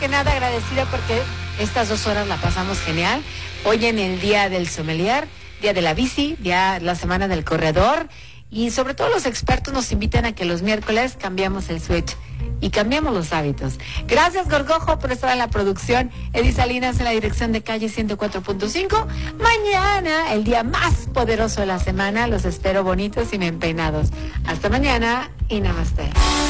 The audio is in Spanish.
Que nada, agradecida porque estas 2 horas la pasamos genial. Hoy en el Día del Sommelier, Día de la Bici, la Semana del Corredor, y sobre todo los expertos nos invitan a que los miércoles cambiamos el switch y cambiamos los hábitos. Gracias, Gorgojo, por estar en la producción. Edith Salinas en la dirección de Calle 104.5. Mañana, el día más poderoso de la semana, los espero bonitos y bien peinados. Hasta mañana y namaste.